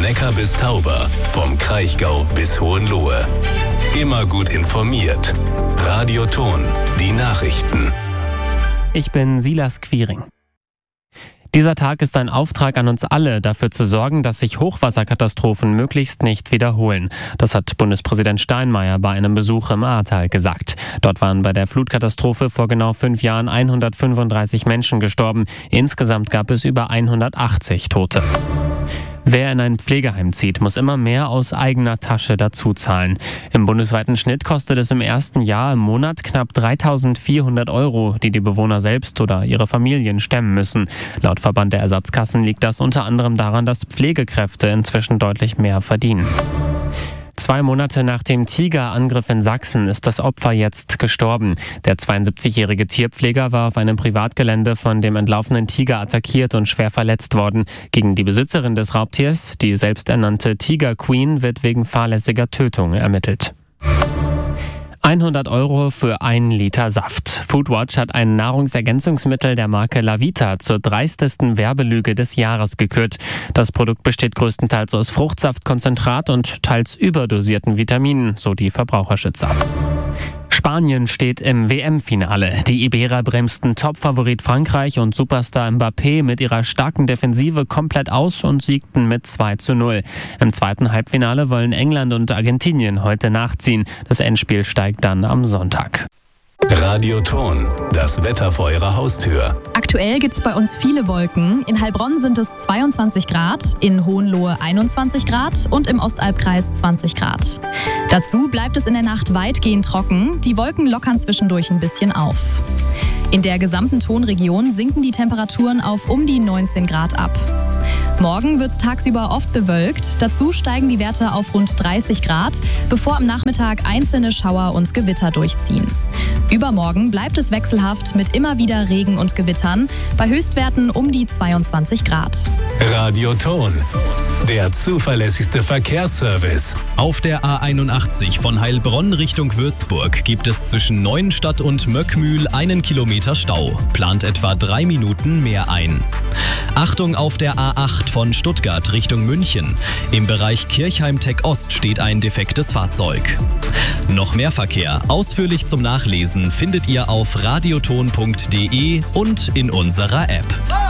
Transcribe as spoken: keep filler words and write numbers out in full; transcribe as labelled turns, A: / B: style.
A: Neckar bis Tauber, vom Kraichgau bis Hohenlohe. Immer gut informiert. Radio Thon, die Nachrichten.
B: Ich bin Silas Quiring. Dieser Tag ist ein Auftrag an uns alle, dafür zu sorgen, dass sich Hochwasserkatastrophen möglichst nicht wiederholen. Das hat Bundespräsident Steinmeier bei einem Besuch im Ahrtal gesagt. Dort waren bei der Flutkatastrophe vor genau fünf Jahren hundertfünfunddreißig Menschen gestorben. Insgesamt gab es über hundertachtzig Tote. Wer in ein Pflegeheim zieht, muss immer mehr aus eigener Tasche dazuzahlen. Im bundesweiten Schnitt kostet es im ersten Jahr im Monat knapp dreitausendvierhundert Euro, die die Bewohner selbst oder ihre Familien stemmen müssen. Laut Verband der Ersatzkassen liegt das unter anderem daran, dass Pflegekräfte inzwischen deutlich mehr verdienen. Zwei Monate nach dem Tigerangriff in Sachsen ist das Opfer jetzt gestorben. Der zweiundsiebzigjährige Tierpfleger war auf einem Privatgelände von dem entlaufenen Tiger attackiert und schwer verletzt worden. Gegen die Besitzerin des Raubtiers, die selbsternannte Tiger Queen, wird wegen fahrlässiger Tötung ermittelt. hundert Euro für einen Liter Saft. Foodwatch hat ein Nahrungsergänzungsmittel der Marke Lavita zur dreistesten Werbelüge des Jahres gekürt. Das Produkt besteht größtenteils aus Fruchtsaftkonzentrat und teils überdosierten Vitaminen, so die Verbraucherschützer. Spanien steht im W M-Finale. Die Iberer bremsten Topfavorit Frankreich und Superstar Mbappé mit ihrer starken Defensive komplett aus und siegten mit zwei zu null. Im zweiten Halbfinale wollen England und Argentinien heute nachziehen. Das Endspiel steigt dann am Sonntag.
A: Radio Thon, das Wetter vor Ihrer Haustür.
C: Aktuell gibt es bei uns viele Wolken. In Heilbronn sind es zweiundzwanzig Grad, in Hohenlohe einundzwanzig Grad und im Ostalbkreis zwanzig Grad. Dazu bleibt es in der Nacht weitgehend trocken. Die Wolken lockern zwischendurch ein bisschen auf. In der gesamten Thonregion sinken die Temperaturen auf um die neunzehn Grad ab. Morgen wird es tagsüber oft bewölkt. Dazu steigen die Werte auf rund dreißig Grad, bevor am Nachmittag einzelne Schauer und Gewitter durchziehen. Übermorgen bleibt es wechselhaft mit immer wieder Regen und Gewittern, bei Höchstwerten um die zweiundzwanzig Grad.
A: Radio Thon, der zuverlässigste Verkehrsservice.
D: Auf der A einundachtzig von Heilbronn Richtung Würzburg gibt es zwischen Neuenstadt und Möckmühl einen Kilometer Stau. Plant etwa drei Minuten mehr ein. Achtung auf der A acht von Stuttgart Richtung München. Im Bereich Kirchheim-Tech Ost steht ein defektes Fahrzeug. Noch mehr Verkehr, ausführlich zum Nachlesen, findet ihr auf radiothon punkt de und in unserer App.